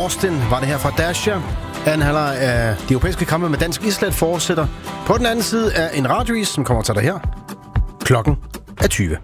Austin var det her fra Dasher. Anden halvleg af de europæiske kampe med dansk islet fortsætter. På den anden side er en radiois, som kommer til dig her. Klokken er 20.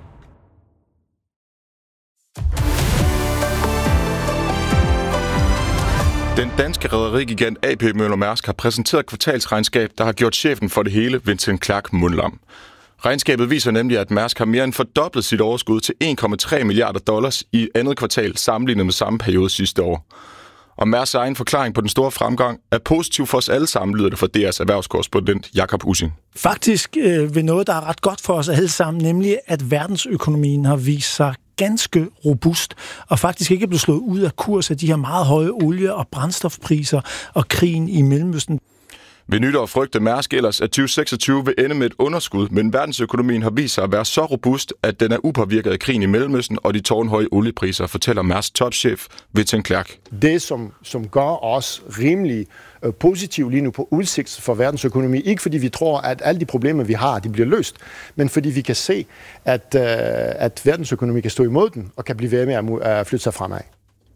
Den danske rederigigant AP Møller Mærsk har præsenteret et kvartalsregnskab, der har gjort chefen for det hele, Vincent Clerc, mundlam. Regnskabet viser nemlig, at Mærsk har mere end fordoblet sit overskud til $1,3 milliarder i andet kvartal sammenlignet med samme periode sidste år. Og Mærsks egen forklaring på den store fremgang er positiv for os alle sammen, lyder det fra DR's erhvervskorrespondent Jakob Ussing. Faktisk ved noget, der er ret godt for os alle sammen, nemlig at verdensøkonomien har vist sig ganske robust, og faktisk ikke er blevet slået ud af kurs af de her meget høje olie- og brændstofpriser og krigen i Mellemøsten. Ved nytår frygter Mærsk ellers, at 2026 vil ende med et underskud, men verdensøkonomien har vist sig at være så robust, at den er upåvirket af krigen i Mellemøsten og de tårnhøje oliepriser, fortæller Mærsks topchef Vincent Clerc. Det, som gør os rimelig positivt lige nu på udsigt for verdensøkonomi, ikke fordi vi tror, at alle de problemer, vi har, de bliver løst, men fordi vi kan se, at verdensøkonomi kan stå imod den og kan blive ved med at flytte sig fremad.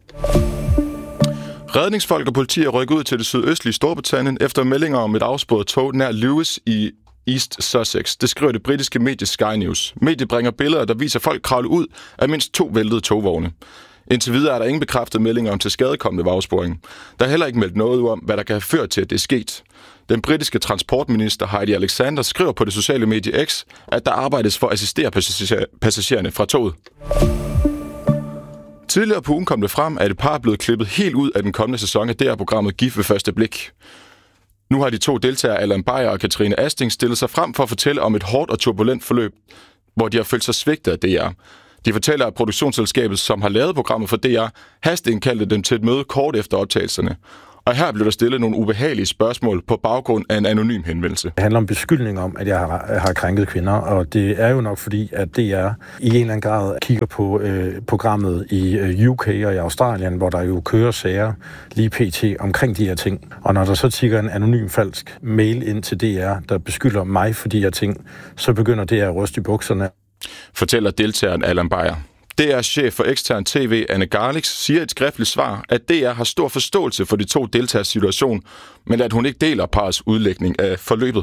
Redningsfolk og politi er rykket ud til det sydøstlige Storbritannien efter meldinger om et afsporet tog nær Lewis i East Sussex. Det skriver det britiske medie Sky News. Mediet bringer billeder, der viser folk kravle ud af mindst 2 væltede togvogne. Indtil videre er der ingen bekræftede meldinger om tilskadekomne ved afsporingen. Der er heller ikke meldt noget ud om, hvad der kan have ført til, at det er sket. Den britiske transportminister Heidi Alexander skriver på det sociale medie X, at der arbejdes for at assistere passagererne fra toget. Tidligere på ugen kom det frem, at et par er blevet klippet helt ud af den kommende sæson af DR-programmet Gift ved første blik. Nu har de 2 deltagere, Allan Beyer og Katrine Asting, stillet sig frem for at fortælle om et hårdt og turbulent forløb, hvor de har følt sig svigtet af DR. De fortæller, at produktionsselskabet, som har lavet programmet for DR, hasteindkaldte dem til et møde kort efter optagelserne. Og her blev der stillet nogle ubehagelige spørgsmål på baggrund af en anonym henvendelse. Det handler om beskyldning om, at jeg har krænket kvinder, og det er jo nok fordi, at DR i en eller anden grad kigger på programmet i UK og i Australien, hvor der jo kører sager lige pt. Omkring de her ting. Og når der så tikker en anonym falsk mail ind til DR, der beskylder mig for de her ting, så begynder DR at ryste i bukserne. Fortæller deltageren Allan Beyer. DR's chef for ekstern TV, Anne Garlix, siger i et skriftligt svar, at DR har stor forståelse for de 2 deltagers situation, men at hun ikke deler parrets udlægning af forløbet.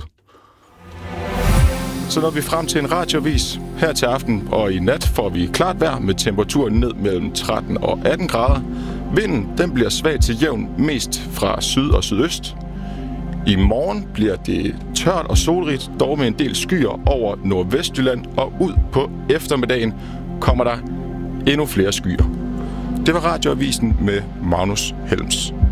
Så når vi frem til en radioavis. Her til aften og i nat får vi klart vejr med temperaturen ned mellem 13 og 18 grader. Vinden den bliver svag til jævn mest fra syd og sydøst. I morgen bliver det tørt og solrigt, dog med en del skyer over Nordvestjylland, og ud på eftermiddagen kommer der endnu flere skyer. Det var radioavisen med Magnus Helms.